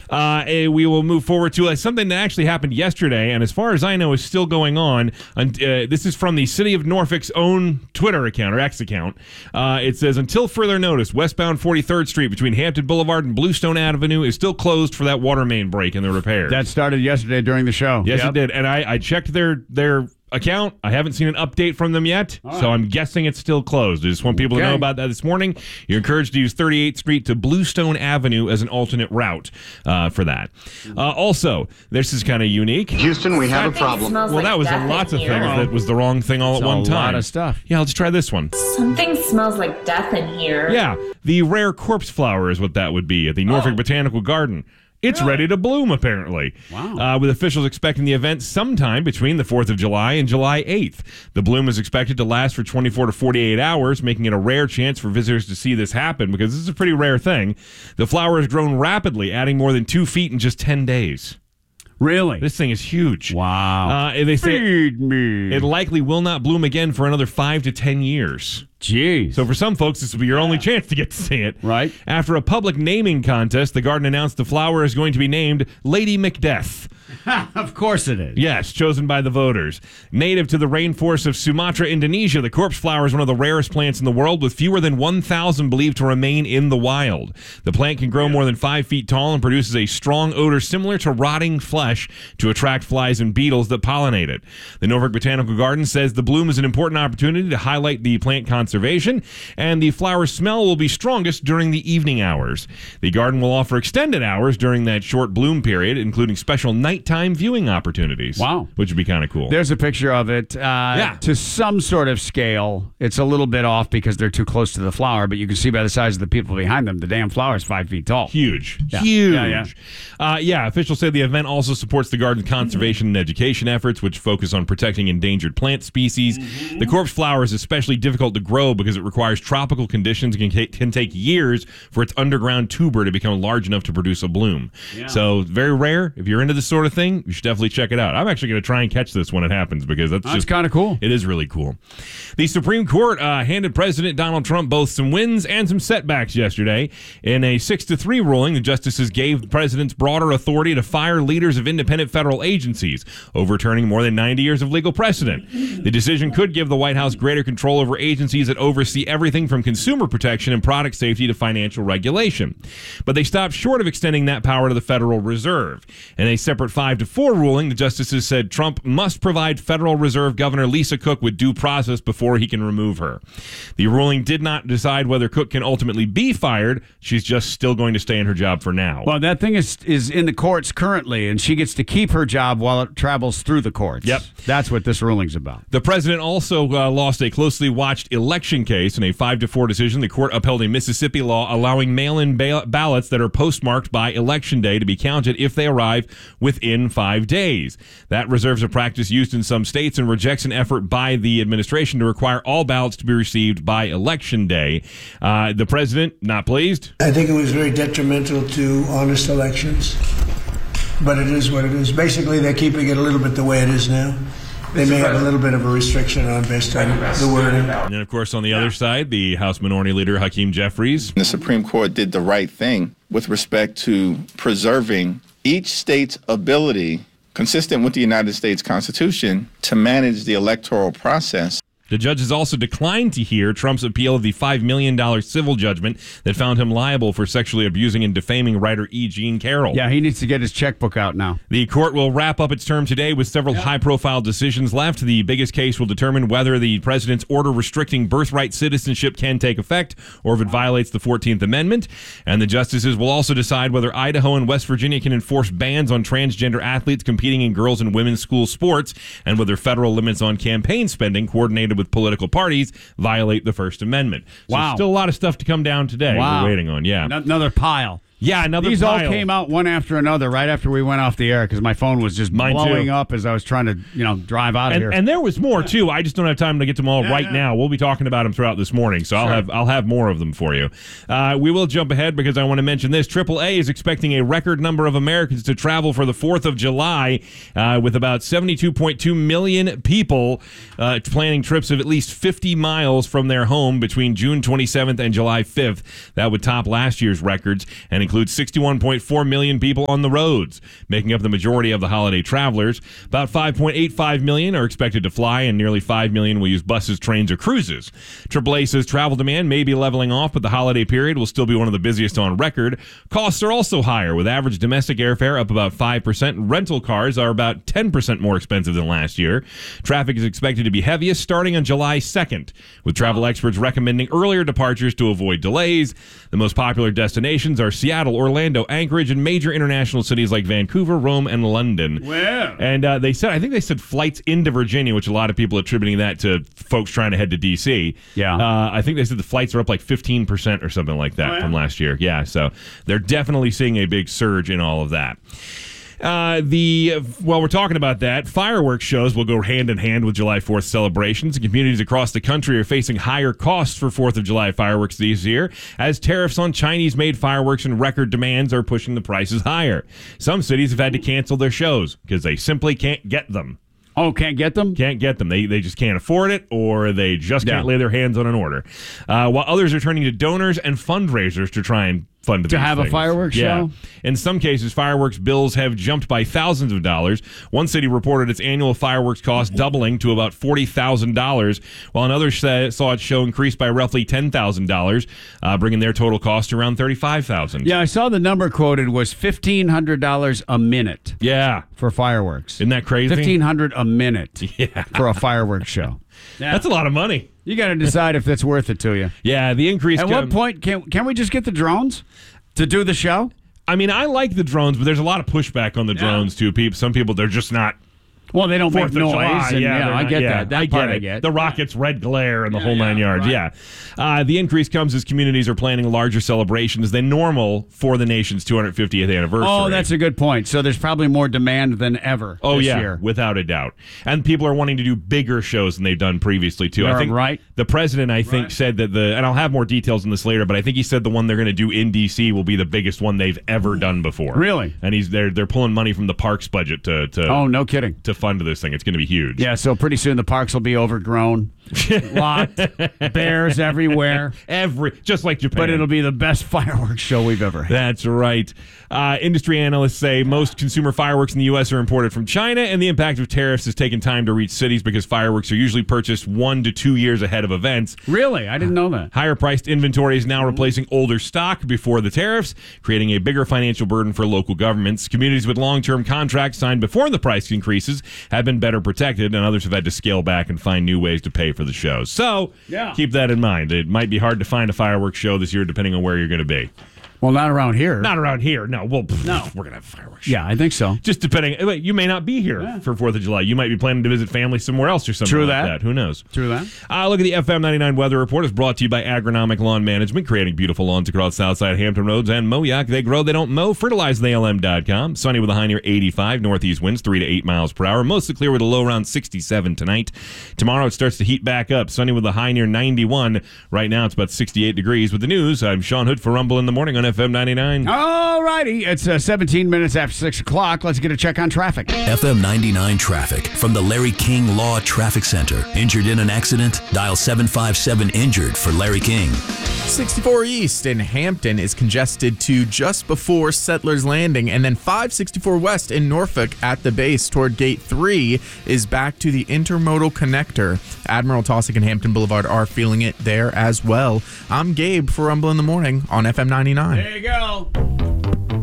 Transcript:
We will move forward to something that actually happened yesterday, and as far as I know, is still going on. This is from the City of Norfolk's own Twitter account, or X account. It says, until further notice, westbound 43rd Street between Hampton Boulevard and Bluestone Avenue is still closed for that water main break and the repairs. That started yesterday during the show. Yes, it did. And I checked their account. I haven't seen an update from them yet, so I'm guessing it's still closed. I just want people to know about that this morning. You're encouraged to use 38th Street to Bluestone Avenue as an alternate route for that. Also, this is kind of unique. Houston, we have a problem. Well, that was lots of things that was the wrong thing all at one time. A lot of stuff. Yeah, let's try this one. Something smells like death in here. Yeah, the rare corpse flower is what that would be at the Norfolk Botanical Garden. It's ready to bloom, apparently. Wow. With officials expecting the event sometime between the 4th of July and July 8th. The bloom is expected to last for 24 to 48 hours, making it a rare chance for visitors to see this happen, because this is a pretty rare thing. The flower has grown rapidly, adding more than 2 feet in just 10 days. Really? This thing is huge. Wow. They say Feed me. it likely will not bloom again for another 5 to 10 years. Jeez. So for some folks, this will be your only chance to get to see it. Right. After a public naming contest, the garden announced the flower is going to be named Lady Macbeth. Of course it is. Yes, chosen by the voters. Native to the rainforests of Sumatra, Indonesia, the corpse flower is one of the rarest plants in the world, with fewer than 1,000 believed to remain in the wild. The plant can grow more than 5 feet tall and produces a strong odor similar to rotting flesh to attract flies and beetles that pollinate it. The Norfolk Botanical Garden says the bloom is an important opportunity to highlight the plant conservation, and the flower smell will be strongest during the evening hours. The garden will offer extended hours during that short bloom period, including special nighttime viewing opportunities. Wow. Which would be kind of cool. There's a picture of it. To some sort of scale, it's a little bit off because they're too close to the flower, but you can see by the size of the people behind them, the damn flower is 5 feet tall. Huge. Yeah. Huge. Officials say the event also supports the garden's conservation and education efforts, which focus on protecting endangered plant species. The corpse flower is especially difficult to grow because it requires tropical conditions and can take years for its underground tuber to become large enough to produce a bloom. Yeah. So very rare. If you're into this sort of thing, you should definitely check it out. I'm actually going to try and catch this when it happens, because that's just kind of cool. It is really cool. The Supreme Court handed President Donald Trump both some wins and some setbacks yesterday. In a 6-3 ruling, the justices gave the president's broader authority to fire leaders of independent federal agencies, overturning more than 90 years of legal precedent. The decision could give the White House greater control over agencies that oversee everything from consumer protection and product safety to financial regulation. But they stopped short of extending that power to the Federal Reserve. In a separate 5-4 ruling, the justices said Trump must provide Federal Reserve Governor Lisa Cook with due process before he can remove her. The ruling did not decide whether Cook can ultimately be fired. She's just still going to stay in her job for now. Well, that thing is in the courts currently, and she gets to keep her job while it travels through the courts. Yep. That's what this ruling's about. The president also lost a closely watched election case. In a 5-4 decision, the court upheld a Mississippi law allowing mail-in ballots that are postmarked by Election Day to be counted if they arrive within 5 days. That reserves a practice used in some states and rejects an effort by the administration to require all ballots to be received by Election Day. The president, not pleased. I think it was very detrimental to honest elections, but it is what it is. Basically, they're keeping it a little bit the way it is now. They may have a little bit of a restriction on based on the wording. And of course, on the other side, the House Minority Leader Hakeem Jeffries. The Supreme Court did the right thing with respect to preserving each state's ability, consistent with the United States Constitution, to manage the electoral process. The judges also declined to hear Trump's appeal of the $5 million civil judgment that found him liable for sexually abusing and defaming writer E. Jean Carroll. Yeah, he needs to get his checkbook out now. The court will wrap up its term today with several high-profile decisions left. The biggest case will determine whether the president's order restricting birthright citizenship can take effect or if it violates the 14th Amendment. And the justices will also decide whether Idaho and West Virginia can enforce bans on transgender athletes competing in girls' and women's school sports, and whether federal limits on campaign spending coordinated with political parties violate the First Amendment. So wow. Still a lot of stuff to come down today. Wow. We're waiting on, Another pile. Yeah, another These pile. all came out one after another right after we went off the air because my phone was just blowing up as I was trying to, drive out of here. And there was more too. I just don't have time to get to them all now. We'll be talking about them throughout this morning, so I'll have more of them for you. We will jump ahead because I want to mention this. AAA is expecting a record number of Americans to travel for the 4th of July, with about 72.2 million people planning trips of at least 50 miles from their home between June 27th and July 5th. That would top last year's records and includes 61.4 million people on the roads, making up the majority of the holiday travelers. About 5.85 million are expected to fly, and nearly 5 million will use buses, trains, or cruises. AAA says travel demand may be leveling off, but the holiday period will still be one of the busiest on record. Costs are also higher, with average domestic airfare up about 5%. Rental cars are about 10% more expensive than last year. Traffic is expected to be heaviest starting on July 2nd, with travel experts recommending earlier departures to avoid delays. The most popular destinations are Seattle, Orlando, Anchorage, and major international cities like Vancouver, Rome, and London. Wow. And I think they said flights into Virginia, which a lot of people are attributing that to folks trying to head to D.C. Yeah. I think they said the flights are up like 15% or something like that from last year. Yeah, so they're definitely seeing a big surge in all of that. While we're talking about that, fireworks shows will go hand in hand with July 4th celebrations. Communities across the country are facing higher costs for 4th of July fireworks this year, as tariffs on Chinese-made fireworks and record demands are pushing the prices higher. Some cities have had to cancel their shows because they simply can't get them. Oh, can't get them? Can't get them. They just can't afford it, or they just can't lay their hands on an order. While others are turning to donors and fundraisers to try and fund these have things. A fireworks show? In some cases, fireworks bills have jumped by thousands of dollars. One city reported its annual fireworks cost doubling to about $40,000, while another saw its show increase by roughly $10,000, bringing their total cost to around $35,000. Yeah, I saw the number quoted was $1,500 a minute. Yeah. For fireworks. Isn't that crazy? $1,500 a minute yeah. for a fireworks show. Yeah. That's a lot of money. You got to decide if that's worth it to you. Yeah, the increase. At what point can we just get the drones to do the show? I mean, I like the drones, but there's a lot of pushback on the drones too. Some people, they're just not. Well, they don't make noise. I get that. That part I get. The rockets, red glare, and the whole 9 yards. Right. Yeah. The increase comes as communities are planning larger celebrations than normal for the nation's 250th anniversary. Oh, that's a good point. So there's probably more demand than ever this year. Without a doubt. And people are wanting to do bigger shows than they've done previously, too. I think the president, said that and I'll have more details on this later, but I think he said the one they're going to do in D.C. will be the biggest one they've ever done before. Really? And they're pulling money from the parks budget to oh, no kidding. To fund this thing. It's going to be huge. Yeah, so pretty soon the parks will be overgrown. Locked. Bears everywhere. Just like Japan. But it'll be the best fireworks show we've ever had. That's right. Industry analysts say most consumer fireworks in the U.S. are imported from China, and the impact of tariffs has taken time to reach cities because fireworks are usually purchased 1 to 2 years ahead of events. Really? I didn't know that. Higher priced inventory is now replacing older stock before the tariffs, creating a bigger financial burden for local governments. Communities with long-term contracts signed before the price increases have been better protected, and others have had to scale back and find new ways to pay for the shows. So keep that in mind. It might be hard to find a fireworks show this year depending on where you're going to be. Well, not around here. Not around here. No. Well, no. We're going to have fireworks. Yeah, I think so. Just depending. You may not be here for 4th of July. You might be planning to visit family somewhere else or something like that. Who knows? True that. Look at the FM 99 weather report. It's brought to you by Agronomic Lawn Management, creating beautiful lawns across Southside Hampton Roads and Moyock. They grow, they don't mow. FertilizeTheALM.com. Sunny with a high near 85. Northeast winds 3 to 8 miles per hour. Mostly clear with a low around 67 tonight. Tomorrow it starts to heat back up. Sunny with a high near 91. Right now it's about 68 degrees. With the news, I'm Sean Hood for Rumble in the Morning on FM 99. All righty. It's 17 minutes after 6 o'clock. Let's get a check on traffic. FM 99 traffic from the Larry King Law Traffic Center. Injured in an accident? Dial 757-INJURED for Larry King. 64 East in Hampton is congested to just before Settlers Landing, and then 564 West in Norfolk at the base toward Gate 3 is back to the intermodal connector. Admiral Taussig and Hampton Boulevard are feeling it there as well. I'm Gabe for Rumble in the Morning on FM 99. There you go.